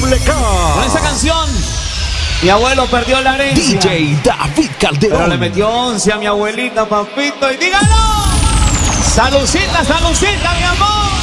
Doble K. Con esa canción, mi abuelo perdió la herencia. DJ David Calderón. Pero le metió 11 a mi abuelita, papito. Y dígalo. Salucita, salucita, mi amor.